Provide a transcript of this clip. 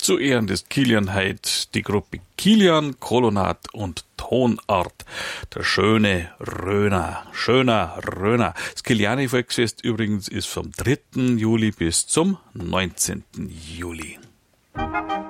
Zu Ehren des Kilian heit die Gruppe Kilian, Kolonat und Tonart. Der schöner Röner. Das Kiliani-Volksfest übrigens ist vom 3. Juli bis zum 19. Juli.